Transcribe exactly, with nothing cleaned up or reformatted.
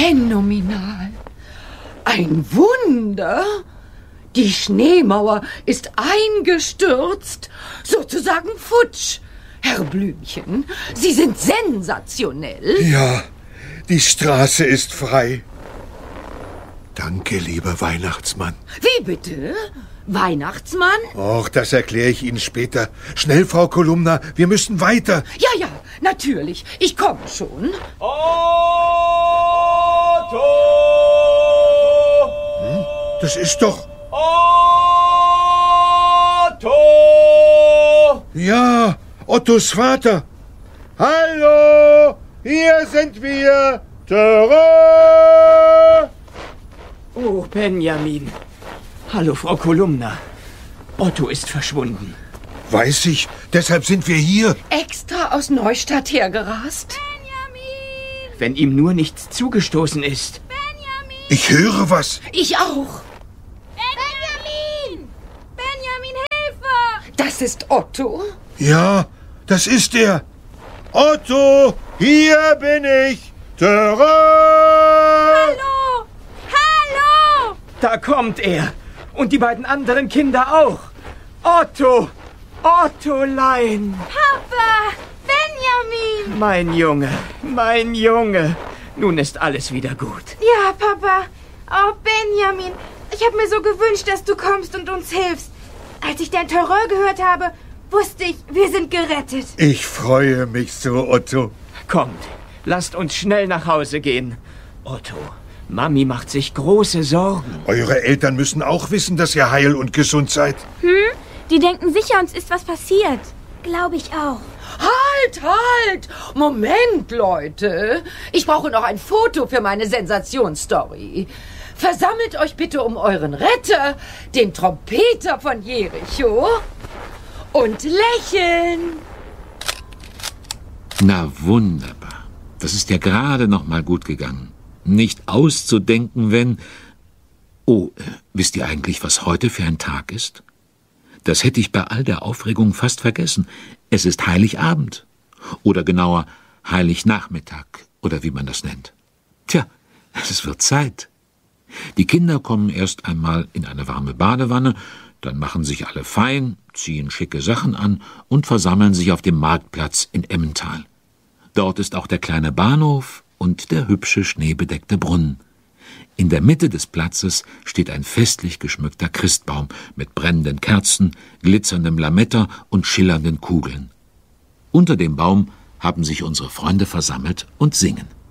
Phänomenal. Ein Wunder. Die Schneemauer ist eingestürzt, sozusagen futsch. Herr Blümchen, Sie sind sensationell. Ja, die Straße ist frei. Danke, lieber Weihnachtsmann. Wie bitte? Weihnachtsmann? Och, das erkläre ich Ihnen später. Schnell, Frau Kolumna, wir müssen weiter. Ja, ja, natürlich. Ich komme schon. Otto! Hm? Das ist doch... Otto! Ja, Ottos Vater. Hallo, hier sind wir. Tere! Oh, Benjamin. Hallo, Frau Kolumna. Otto ist verschwunden. Weiß ich, deshalb sind wir hier. Extra aus Neustadt hergerast? Benjamin! Wenn ihm nur nichts zugestoßen ist. Benjamin! Ich höre was. Ich auch. Benjamin! Benjamin, Hilfe! Das ist Otto? Ja, das ist er. Otto, hier bin ich. Tere! Hallo! Hallo! Da kommt er. Und die beiden anderen Kinder auch. Otto! Ottolein! Papa! Benjamin! Mein Junge, mein Junge. Nun ist alles wieder gut. Ja, Papa. Oh, Benjamin. Ich habe mir so gewünscht, dass du kommst und uns hilfst. Als ich dein Terror gehört habe, wusste ich, wir sind gerettet. Ich freue mich so, Otto. Kommt, lasst uns schnell nach Hause gehen. Otto, Mami macht sich große Sorgen. Eure Eltern müssen auch wissen, dass ihr heil und gesund seid. Hm? Die denken sicher, uns ist was passiert. Glaube ich auch. Halt, halt! Moment, Leute. Ich brauche noch ein Foto für meine Sensationsstory. Versammelt euch bitte um euren Retter, den Trompeter von Jericho. Und lächeln. Na wunderbar. Das ist ja gerade noch mal gut gegangen. Nicht auszudenken, wenn... Oh, äh, wisst ihr eigentlich, was heute für ein Tag ist? Das hätte ich bei all der Aufregung fast vergessen. Es ist Heiligabend. Oder genauer, Heilignachmittag, oder wie man das nennt. Tja, es wird Zeit. Die Kinder kommen erst einmal in eine warme Badewanne, dann machen sich alle fein, ziehen schicke Sachen an und versammeln sich auf dem Marktplatz in Emmental. Dort ist auch der kleine Bahnhof und der hübsche schneebedeckte Brunnen. In der Mitte des Platzes steht ein festlich geschmückter Christbaum mit brennenden Kerzen, glitzerndem Lametta und schillernden Kugeln. Unter dem Baum haben sich unsere Freunde versammelt und singen.